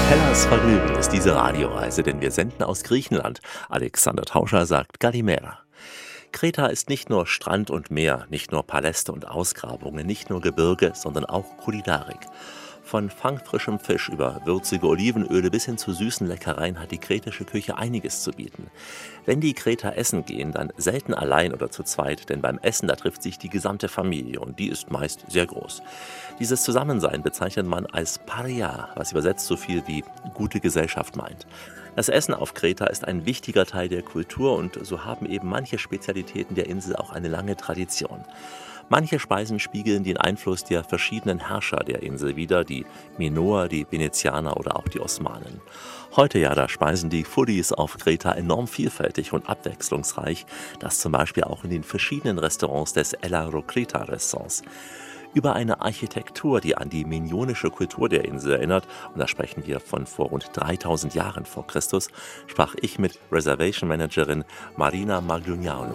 Hellas Vergnügen ist diese Radioreise, denn wir senden aus Griechenland. Alexander Tauscher sagt Kalimera. Kreta ist nicht nur Strand und Meer, nicht nur Paläste und Ausgrabungen, nicht nur Gebirge, sondern auch Kulinarik. Von fangfrischem Fisch über würzige Olivenöle bis hin zu süßen Leckereien hat die kretische Küche einiges zu bieten. Wenn die Kreter essen gehen, dann selten allein oder zu zweit, denn beim Essen, da trifft sich die gesamte Familie und die ist meist sehr groß. Dieses Zusammensein bezeichnet man als Paria, was übersetzt so viel wie gute Gesellschaft meint. Das Essen auf Kreta ist ein wichtiger Teil der Kultur und so haben eben manche Spezialitäten der Insel auch eine lange Tradition. Manche Speisen spiegeln den Einfluss der verschiedenen Herrscher der Insel wider, die Minoer, die Venezianer oder auch die Osmanen. Heute ja, da speisen die Foodies auf Kreta enorm vielfältig und abwechslungsreich, das zum Beispiel auch in den verschiedenen Restaurants des Ella Rokrita Restaurants. Über eine Architektur, die an die minionische Kultur der Insel erinnert, und da sprechen wir von vor rund 3000 Jahren vor Christus, sprach ich mit Reservation Managerin Marina Magliugnano.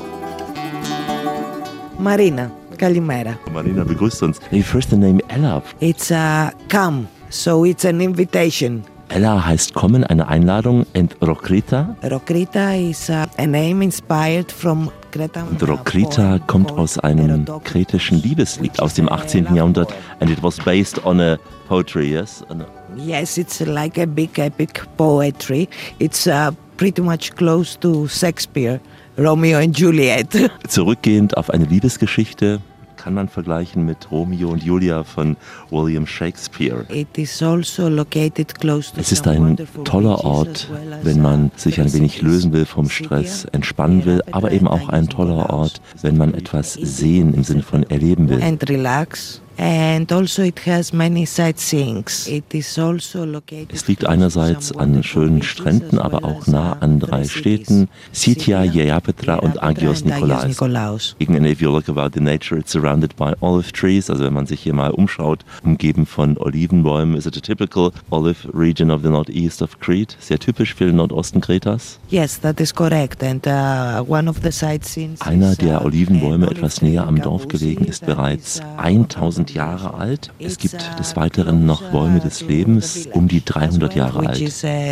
Marina, Kalimera. Marina begrüßt uns. Hey, first the name Ella. It's a come, so it's an invitation. Ella heißt kommen, eine Einladung. And Rokrita? Rokrita is a name inspired from Creta. Und Rokrita kommt aus einem kretischen Liebeslied aus dem 18. Jahrhundert. And it was based on a poetry, yes? Yes, it's like a big epic poetry. It's pretty much close to Shakespeare, Romeo and Juliet. Zurückgehend auf eine Liebesgeschichte, kann man vergleichen mit Romeo und Julia von William Shakespeare. It is also located close to Es ist ein toller Ort, wenn man sich ein wenig lösen will vom Stress, entspannen will, aber eben auch ein toller Ort, wenn man etwas sehen im Sinne von erleben will. And relax. And also it has many sightseeings. It is also located. Es liegt einerseits an schönen Stränden, aber auch nah an 3 Städten, Sitya, Hierapetra und Agios Nikolaos. And if you look about the nature, it's surrounded by olive trees. Also wenn man sich hier mal umschaut, umgeben von Olivenbäumen, is it a typical olive region of the northeast of Crete? Sehr typisch für den Nordosten Kretas? Yes, that is correct. And one of the sightseeings. Einer der Olivenbäume, etwas näher am Dorf gelegen, ist bereits 1000 Jahre alt. Es gibt des Weiteren noch Bäume des Lebens, um die 300 Jahre alt.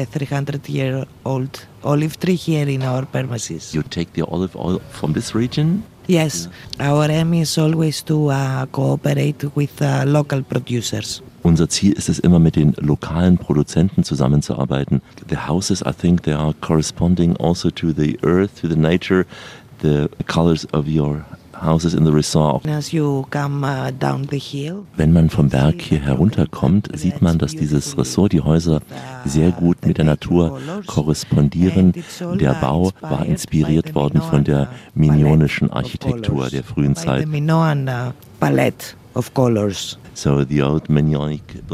300-year-old olive tree here in our premises. You take the olive oil from this region? Yes, our aim is always to cooperate with local producers. Unser Ziel ist es immer, mit den lokalen Produzenten zusammenzuarbeiten. The houses, I think, they are corresponding also to the earth, to the nature, the colors of your houses in the resort. As you come down the hill, wenn man vom Berg hier herunterkommt, sieht man, dass dieses Ressort, die Häuser, sehr gut mit der Natur korrespondieren. Der Bau war inspiriert worden von der minionischen Architektur der frühen Zeit. Minoan palette of colors. So the old Minionic